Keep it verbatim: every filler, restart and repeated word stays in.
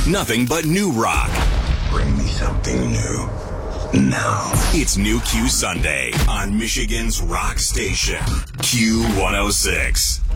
Nothing but new rock. Bring me something new. Now. It's New Q Sunday on Michigan's rock station, Q one oh six.